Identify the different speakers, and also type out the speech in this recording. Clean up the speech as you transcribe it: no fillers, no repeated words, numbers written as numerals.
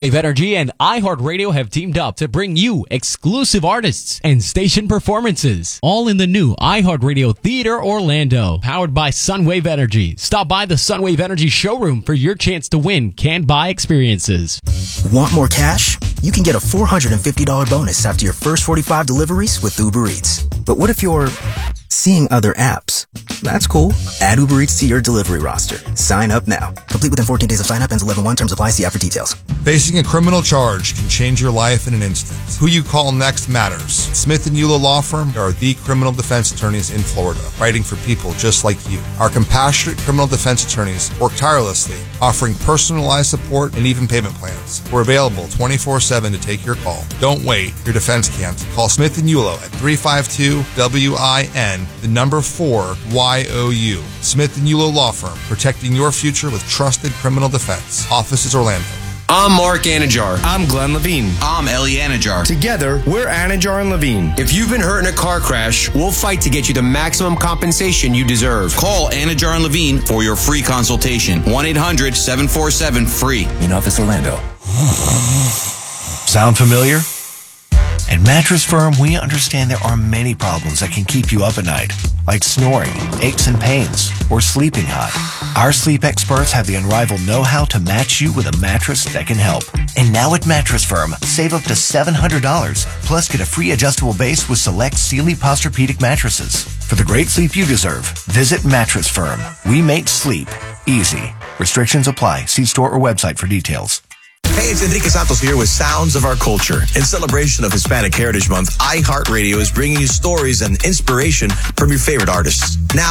Speaker 1: Wave Energy and iHeartRadio have teamed up to bring you exclusive artists and station performances, all in the new iHeartRadio Theater Orlando, powered by Sunwave Energy. Stop by the Sunwave Energy showroom for your chance to win can-buy experiences.
Speaker 2: Want more cash? You can get a $450 bonus after your first 45 deliveries with Uber Eats. But what if you're seeing other apps? That's cool. Add Uber Eats to your delivery roster. Sign up now. Complete within 14 days of sign up. Ends 11/1. Terms apply. See app for details.
Speaker 3: Facing a criminal charge can change your life in an instant. Who you call next matters. Smith & Yulo Law Firm are the criminal defense attorneys in Florida, fighting for people just like you. Our compassionate criminal defense attorneys work tirelessly, offering personalized support and even payment plans. We're available 24/7 to take your call. Don't wait. Your defense can't. Call Smith & Yulo at 352-WIN, the number 4YOU. Smith & Yulo Law Firm, protecting your future with trusted criminal defense. Offices Orlando.
Speaker 4: I'm Mark Anajar.
Speaker 5: I'm Glenn Levine.
Speaker 6: I'm Ellie Anajar.
Speaker 5: Together, we're Anajar and Levine.
Speaker 4: If you've been hurt in a car crash, we'll fight to get you the maximum compensation you deserve.
Speaker 6: Call Anajar and Levine for your free consultation. 1-800-747-FREE.
Speaker 7: In Office Orlando. Sound familiar? At Mattress Firm, we understand there are many problems that can keep you up at night, like snoring, aches and pains, or sleeping hot. Our sleep experts have the unrivaled know-how to match you with a mattress that can help. And now at Mattress Firm, save up to $700, plus get a free adjustable base with select Sealy Posturepedic mattresses. For the great sleep you deserve, visit Mattress Firm. We make sleep easy. Restrictions apply. See store or website for details.
Speaker 8: Hey, it's Enrique Santos here with Sounds of Our Culture. In celebration of Hispanic Heritage Month, iHeartRadio is bringing you stories and inspiration from your favorite artists. Now,